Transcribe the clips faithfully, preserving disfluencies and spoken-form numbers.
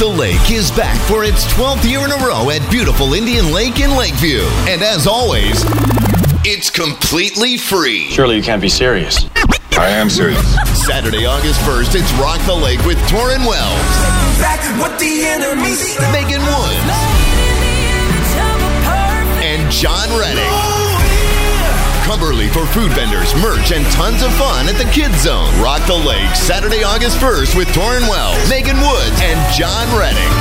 The Lake is back for its twelfth year in a row at beautiful Indian Lake in Lakeview. And as always, it's completely free. Surely you can't be serious. I am serious. Saturday, August first, it's Rock the Lake with Torrin Wells, Megan Woods, and John Reddick. Come early for food vendors, merch, and tons of fun at the Kids Zone. Rock the Lake, Saturday, August first with Torrin Wells, Megan Woods, and John Reddick.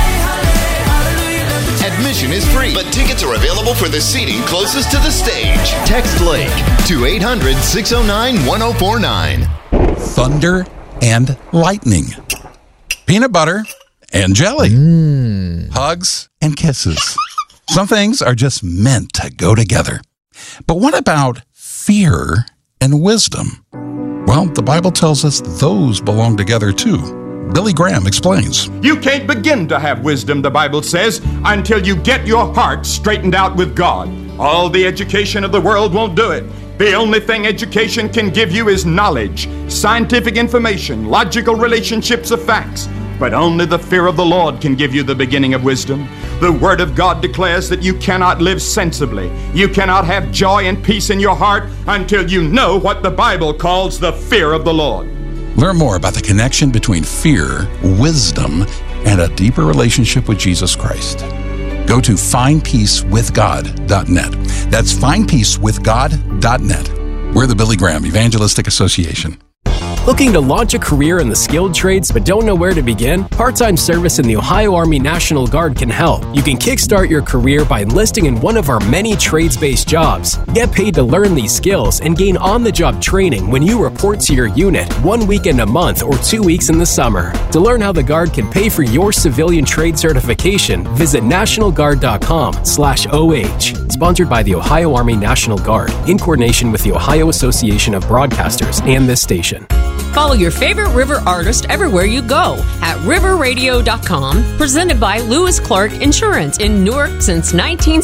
Admission is free, but tickets are available for the seating closest to the stage. Text Lake to eight hundred, six oh nine, one oh four nine. Thunder and lightning. Peanut butter and jelly. Mm. Hugs and kisses. Some things are just meant to go together. But what about fear and wisdom? Well, the Bible tells us those belong together too. Billy Graham explains. You can't begin to have wisdom, the Bible says, until you get your heart straightened out with God. All the education of the world won't do it. The only thing education can give you is knowledge, scientific information, logical relationships of facts. But only the fear of the Lord can give you the beginning of wisdom. The Word of God declares that you cannot live sensibly. You cannot have joy and peace in your heart until you know what the Bible calls the fear of the Lord. Learn more about the connection between fear, wisdom, and a deeper relationship with Jesus Christ. Go to find peace with god dot net. That's find peace with god dot net. We're the Billy Graham Evangelistic Association. Looking to launch a career in the skilled trades but don't know where to begin? Part-time service in the Ohio Army National Guard can help. You can kickstart your career by enlisting in one of our many trades-based jobs. Get paid to learn these skills and gain on-the-job training when you report to your unit, one weekend a month or two weeks in the summer. To learn how the Guard can pay for your civilian trade certification, visit national guard dot com slash O H. Sponsored by the Ohio Army National Guard in coordination with the Ohio Association of Broadcasters and this station. Follow your favorite river artist everywhere you go at river radio dot com, presented by Lewis Clark Insurance in Newark since nineteen